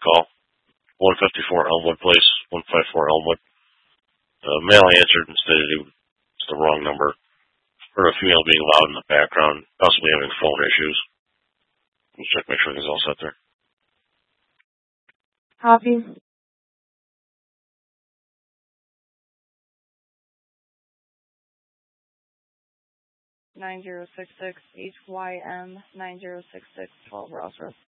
call. 154 Elmwood Place, 154 Elmwood. Male answered and stated it was the wrong number. Heard a female being loud in the background, possibly having phone issues. Let's check, make sure everything's all set there. Copy. 9066 HYM 9066 12 Ross Road.